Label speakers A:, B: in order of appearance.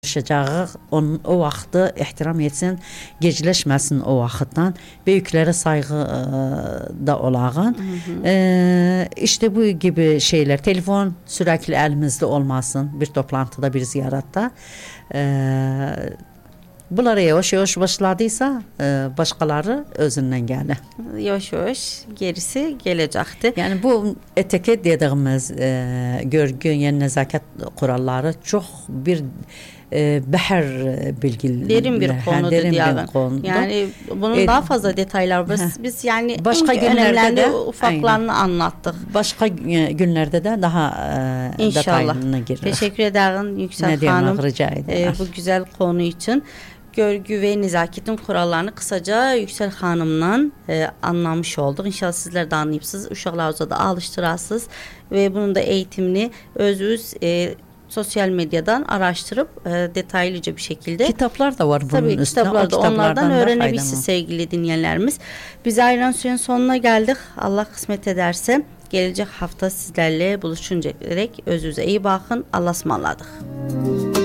A: Yaşayacağı o vaxtı ehtiram etsin, gecləşməsin o vaxtdan, büyüklərə sayğı da olağın. İşte bu gibi şeyler, telefon sürekli elimizde olmasın, bir toplantıda, bir ziyaratta. Bunlara yavaş başladıysa başkaları özündən gəlir.
B: Yavaş gerisi gelecekti.
A: Yani bu etiket dediğimiz görgü, yani nezaket kuralları çok bir behar bilgileri.
B: Derin bir konudur diyelim. Yani bunun daha fazla detaylar var. Biz yani
A: başka günlerde de
B: ufaklarını anlattık.
A: Başka günlerde de daha detaylarına gireriz.
B: Teşekkür ederim Yüksel Hanım.
A: Rica ederim.
B: Bu güzel konu için. Görgü ve nezaketin kurallarını kısaca Yüksel Hanım'la anlamış olduk. İnşallah sizler de anlayıpsınız. Uşaqlarınıza da alıştırasınız. Ve bunun da eğitimini özünüz sosyal medyadan araştırıp detaylıca bir şekilde.
A: Kitaplar da var bunun
B: tabii,
A: üstüne.
B: Kitaplar da onlardan öğrenebilirsiniz sevgili dinleyenlerimiz. Biz ayrılan sürenin sonuna geldik. Allah kısmet ederse gelecek hafta sizlerle buluşuncaya dek özünüze iyi bakın. Allah'a ısmarladık.